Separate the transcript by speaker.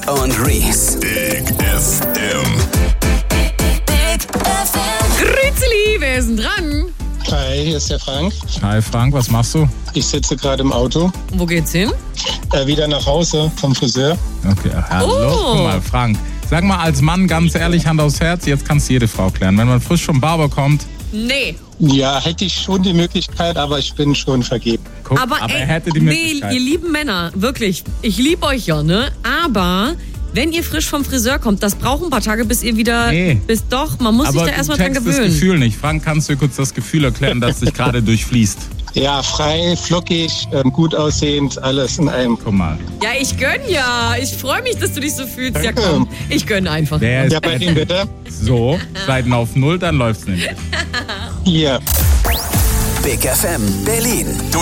Speaker 1: und Reese.
Speaker 2: Big FM.
Speaker 1: Big FM.
Speaker 3: Grützeli, wer ist denn dran?
Speaker 4: Hi, hier ist der Frank.
Speaker 5: Hi Frank, was machst du?
Speaker 4: Ich sitze gerade im Auto.
Speaker 3: Wo geht's hin?
Speaker 4: Wieder nach Hause vom Friseur.
Speaker 5: Okay, hallo.
Speaker 3: Oh.
Speaker 5: Guck mal, Frank. Sag mal als Mann ganz ehrlich, Hand aufs Herz, jetzt kannst du jede Frau klären. Wenn man frisch vom Barber kommt,
Speaker 3: Nee.
Speaker 4: Ja, hätte ich schon die Möglichkeit, aber ich bin schon vergeben.
Speaker 5: guck,
Speaker 3: Aber
Speaker 5: er
Speaker 3: ey,
Speaker 5: hätte die Möglichkeit.
Speaker 3: ihr lieben Männer, wirklich, ich liebe euch ja, ne? Aber wenn ihr frisch vom Friseur kommt, das braucht ein paar Tage, bis ihr wieder...
Speaker 5: Nee.
Speaker 3: Man muss sich
Speaker 5: Aber
Speaker 3: da erstmal
Speaker 5: du
Speaker 3: dran
Speaker 5: checkst das
Speaker 3: gewöhnen.
Speaker 5: Gefühl nicht. Frank, kannst du dir kurz das Gefühl erklären, das dich gerade durchfließt?
Speaker 4: Ja, frei, flockig, gut aussehend, alles in einem.
Speaker 5: Guck mal.
Speaker 3: Ja, ich gönn ja. Ich freue mich, dass du dich so fühlst. Ja,
Speaker 4: Danke.
Speaker 3: komm, ich gönn einfach.
Speaker 5: Wer ist
Speaker 4: Ja, bei Ihnen bitte.
Speaker 5: so, Seiten auf 0, dann läuft's nicht.
Speaker 4: Hier.
Speaker 1: Big FM Berlin.